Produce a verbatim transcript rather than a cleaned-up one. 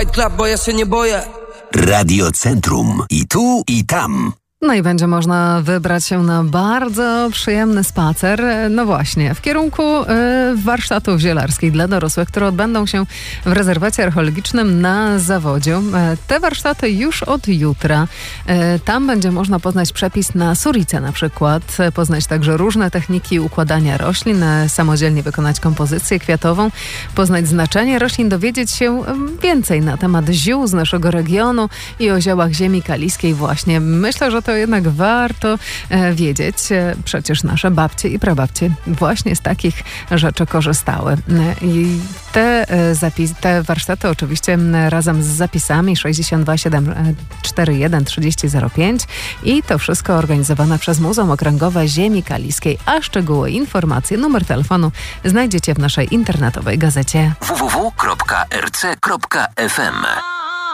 Club, bo ja się nie boję. Radio Centrum. I tu, i tam. No i będzie można wybrać się na bardzo przyjemny spacer, no właśnie, w kierunku y, warsztatów zielarskich dla dorosłych, które odbędą się w rezerwacie archeologicznym na Zawodziu. Y, te warsztaty już od jutra. Y, tam będzie można poznać przepis na suricę na przykład, poznać także różne techniki układania roślin, y, samodzielnie wykonać kompozycję kwiatową, poznać znaczenie roślin, dowiedzieć się więcej na temat ziół z naszego regionu i o ziołach ziemi kaliskiej właśnie. Myślę, że to jednak warto e, wiedzieć. E, przecież nasze babcie i prababcie właśnie z takich rzeczy korzystały. E, I te, e, zapis, te warsztaty oczywiście m, razem z zapisami sześćdziesiąt dwa siedem cztery jeden trzydzieści zero pięć i to wszystko organizowane przez Muzeum Okręgowe Ziemi Kaliskiej. A szczegóły, informacje, numer telefonu znajdziecie w naszej internetowej gazecie w w w kropka r c kropka f m.